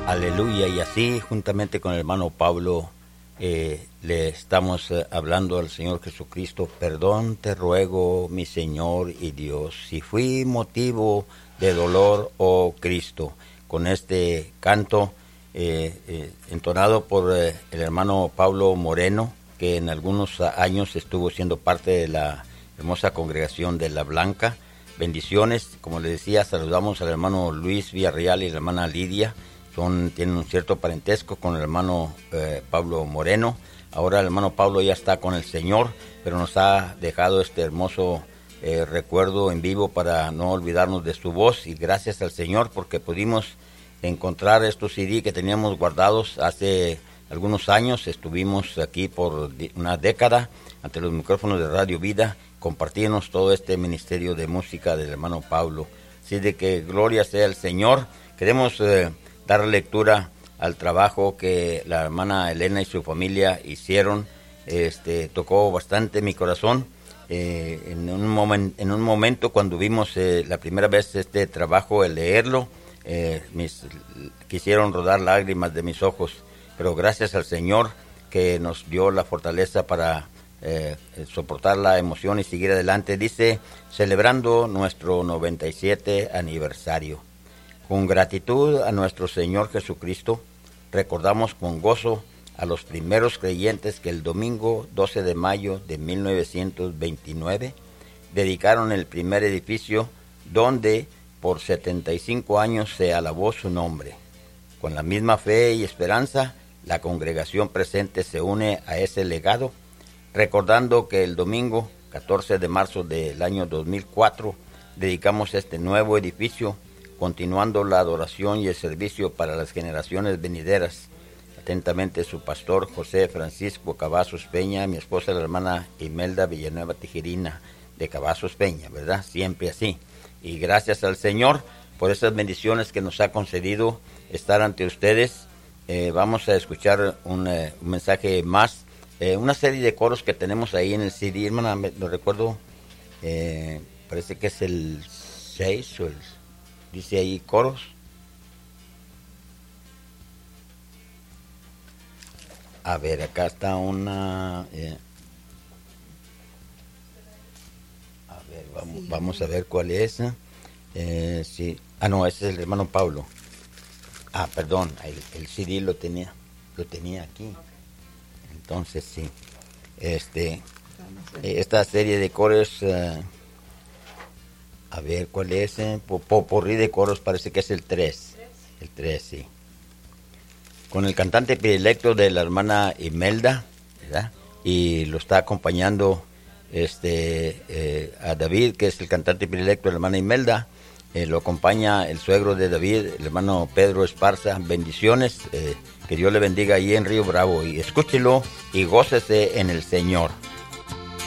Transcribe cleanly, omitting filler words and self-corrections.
Aleluya, y así juntamente con el hermano Pablo le estamos hablando al Señor Jesucristo. Perdón te ruego, mi Señor y Dios, si fui motivo de dolor, oh Cristo. Con este canto entonado por el hermano Pablo Moreno, que en algunos años estuvo siendo parte de la hermosa congregación de La Blanca. Bendiciones, como les decía, saludamos al hermano Luis Villarreal y a la hermana Lidia. Tienen un cierto parentesco con el hermano Pablo Moreno. Ahora el hermano Pablo ya está con el Señor, pero nos ha dejado este hermoso recuerdo en vivo para no olvidarnos de su voz. Y gracias al Señor porque pudimos encontrar estos CD que teníamos guardados hace algunos años. Estuvimos aquí por una década ante los micrófonos de Radio Vida, compartiéndonos todo este ministerio de música del hermano Pablo. Así de que gloria sea el Señor. Queremos dar lectura al trabajo que la hermana Elena y su familia hicieron. Tocó bastante mi corazón. En un momento cuando vimos la primera vez este trabajo, el leerlo, quisieron rodar lágrimas de mis ojos, pero gracias al Señor que nos dio la fortaleza para soportar la emoción y seguir adelante. Dice, celebrando nuestro 97 aniversario. Con gratitud a nuestro Señor Jesucristo, recordamos con gozo a los primeros creyentes que el domingo 12 de mayo de 1929 dedicaron el primer edificio donde por 75 años se alabó su nombre. Con la misma fe y esperanza, la congregación presente se une a ese legado, recordando que el domingo 14 de marzo del año 2004 dedicamos este nuevo edificio, continuando la adoración y el servicio para las generaciones venideras. Atentamente su pastor José Francisco Cavazos Peña, mi esposa la hermana Imelda Villanueva Tijerina de Cavazos Peña, ¿verdad? Siempre así. Y gracias al Señor por esas bendiciones que nos ha concedido estar ante ustedes. Vamos a escuchar un mensaje más, una serie de coros que tenemos ahí en el CD, hermana, lo recuerdo, parece que es el 6 o el... Dice ahí coros. A ver, acá está una... a ver, vamos a ver cuál es. Sí. Ah, no, ese es el hermano Pablo. Ah, perdón, el CD lo tenía aquí. Entonces, sí. Esta serie de coros... a ver, ¿cuál es? Popurrí de coros, parece que es el 3. El 3, sí. Con el cantante predilecto de la hermana Imelda, ¿verdad? Y lo está acompañando a David, que es el cantante predilecto de la hermana Imelda. Lo acompaña el suegro de David, el hermano Pedro Esparza. Bendiciones, que Dios le bendiga ahí en Río Bravo. Y escúchelo y gócese en el Señor.